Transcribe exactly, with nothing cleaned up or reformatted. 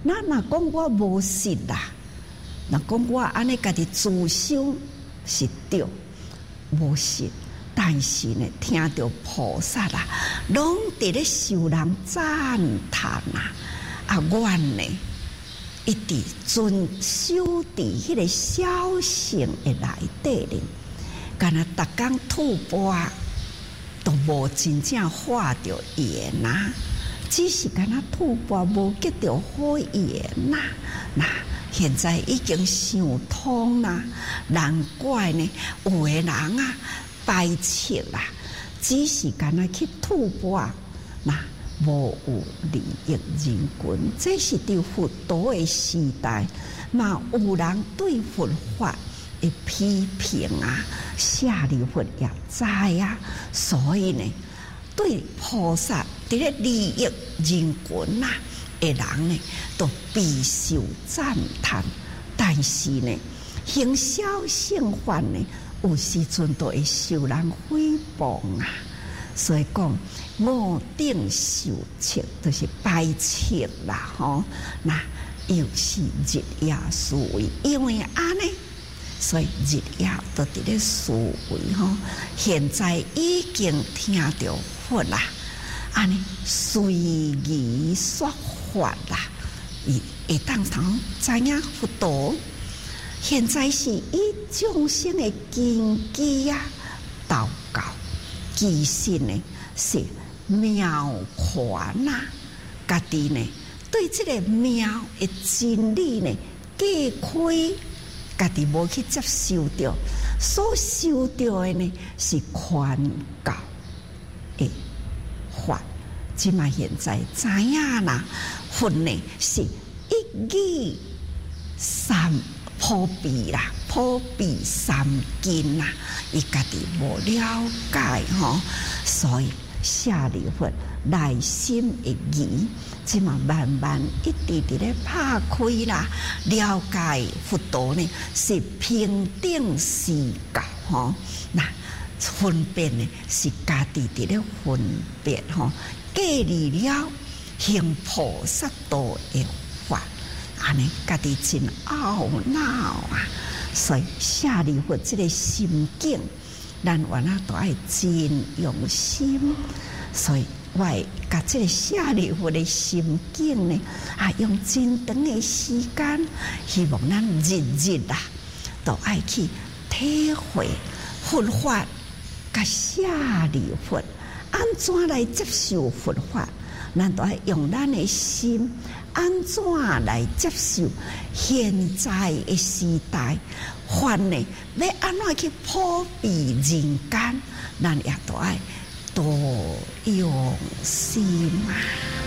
那若讲我无信啦，若讲我安尼家己自修是对，无信。但是呢，听到菩萨啦，拢伫咧受人赞叹啊，啊，阮呢一直遵守伫迄个小乘的内底咧，干那逐工吐蕃都无真正化着缘呐，只是干那吐蕃无结着好缘呐，那现在已经想通啦，难怪呢，有的人啊。排斥啦，只是干那去吐蕃，那无有利益人群。这是伫佛陀的时代，嘛有人对佛法的批评啊，舍利弗也知啊，所以呢，对菩萨伫咧利益人群啊的人呢，都必受赞叹。但是呢，行小乘法呢？有时阵都会受人诽谤啊，所以讲五顶受斥就是排斥啦吼。那又是日夜思维，因为安尼，所以日夜都伫咧思维吼。现在已经听到佛啦，安尼随意说法啦，伊会当通知影佛陀。现在是以众生的根基啊，祷告，其实呢是妙款呐，家己呢对这个妙的真理呢解开，家己无去接受到，所受到的呢是劝告的法。即嘛现在知影啦，佛呢是一语三。普遍啦，普遍三经啦，伊家己无了解吼，所以舍利弗内心的疑，即嘛慢慢一直伫咧拍开啦，了解佛陀呢是平等施教吼，那分辨呢是家己伫咧分辨吼，建立了行菩萨道的法。安尼家己真懊恼啊！所以舍利弗这个心境，咱原来都爱真用心。所以我甲这个舍利弗的心境呢，啊，用真长的时间，希望咱日日啊，都爱去体会佛法。甲舍利弗安怎来接受佛法？咱都爱用咱的心。安怎来接受现在的时代？法呢，要安怎去普遍人间？咱也都爱多用心啊！